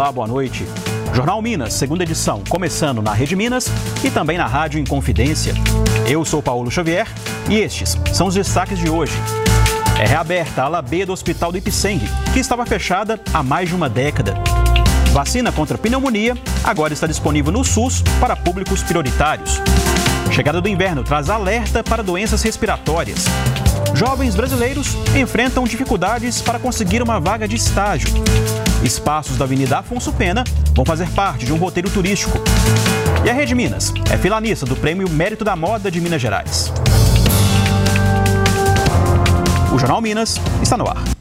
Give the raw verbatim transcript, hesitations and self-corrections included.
Olá, boa noite. Jornal Minas, segunda edição, começando na Rede Minas e também na Rádio Inconfidência. Eu sou Paulo Xavier e estes são os destaques de hoje. É reaberta a ala B do Hospital do Ipiceng, que estava fechada há mais de uma década. Vacina contra pneumonia agora está disponível no SUS para públicos prioritários. Chegada do inverno traz alerta para doenças respiratórias. Jovens brasileiros enfrentam dificuldades para conseguir uma vaga de estágio. Espaços da Avenida Afonso Pena vão fazer parte de um roteiro turístico. E a Rede Minas é finalista do Prêmio Mérito da Moda de Minas Gerais. O Jornal Minas está no ar.